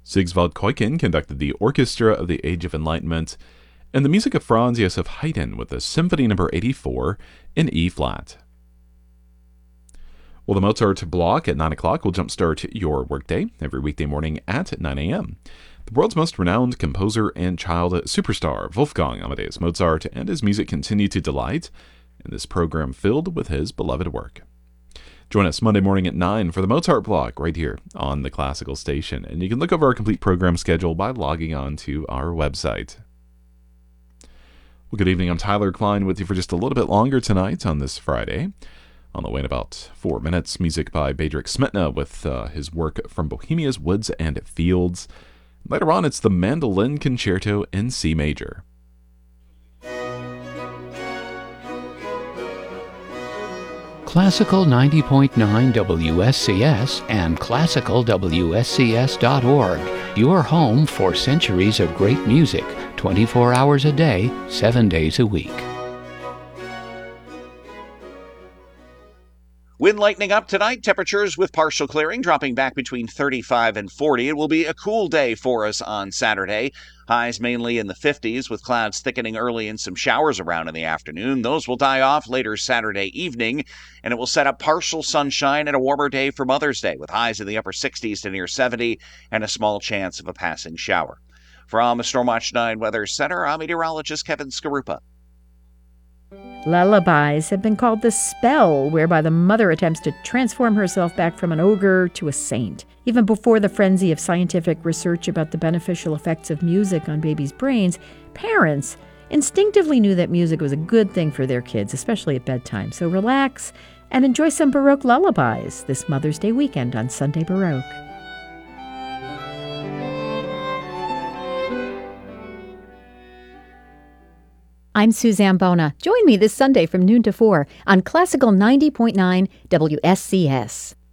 Sigsvald Keuken conducted the Orchestra of the Age of Enlightenment, and the music of Franz Josef Haydn with the Symphony No. 84 in E-flat. Well, the Mozart block at 9 o'clock will jumpstart your workday every weekday morning at 9 a.m. The world's most renowned composer and child superstar, Wolfgang Amadeus Mozart, and his music continue to delight in this program filled with his beloved work. Join us Monday morning at 9 for the Mozart block right here on the Classical Station. And you can look over our complete program schedule by logging on to our website. Well, good evening. I'm Tyler Klein with you for just a little bit longer tonight on this Friday. On the way in about 4 minutes, music by Bedřich Smetana with his work From Bohemia's Woods and Fields. Later on, it's the Mandolin Concerto in C major. Classical 90.9 WSCS and classicalwscs.org. Your home for centuries of great music, 24 hours a day, 7 days a week. Wind lightening up tonight, temperatures with partial clearing dropping back between 35 and 40. It will be a cool day for us on Saturday. Highs mainly in the 50s with clouds thickening early and some showers around in the afternoon. Those will die off later Saturday evening, and it will set up partial sunshine and a warmer day for Mother's Day with highs in the upper 60s to near 70 and a small chance of a passing shower. From the Stormwatch 9 Weather Center, I'm meteorologist Kevin Skarupa. Lullabies have been called the spell whereby the mother attempts to transform herself back from an ogre to a saint. Even before the frenzy of scientific research about the beneficial effects of music on babies' brains, parents instinctively knew that music was a good thing for their kids, especially at bedtime. So relax and enjoy some Baroque lullabies this Mother's Day weekend on Sunday Baroque. I'm Suzanne Bona. Join me this Sunday from noon to 4 on Classical 90.9 WSCS.